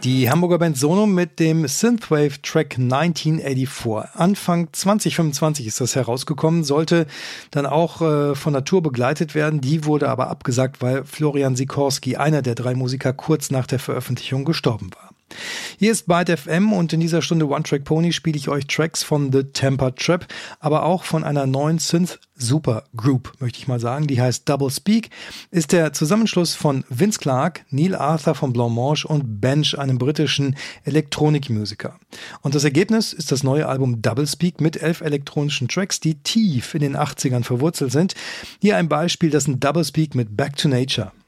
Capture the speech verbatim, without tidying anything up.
Die Hamburger Band Sono mit dem Synthwave-Track neunzehnhundertvierundachtzig. Anfang zwanzig fünfundzwanzig ist das herausgekommen, sollte dann auch äh, von der Tour begleitet werden. Die wurde aber abgesagt, weil Florian Sikorski, einer der drei Musiker, kurz nach der Veröffentlichung gestorben war. Hier ist Byte F M und in dieser Stunde One Track Pony spiele ich euch Tracks von The Temper Trap, aber auch von einer neuen Synth-Supergroup, möchte ich mal sagen. Die heißt Double Speak, ist der Zusammenschluss von Vince Clarke, Neil Arthur von Blancmange und Bench, einem britischen Elektronikmusiker. Und das Ergebnis ist das neue Album Double Speak mit elf elektronischen Tracks, die tief in den achtzigern verwurzelt sind. Hier ein Beispiel, das ist ein Double Speak mit Back to Nature.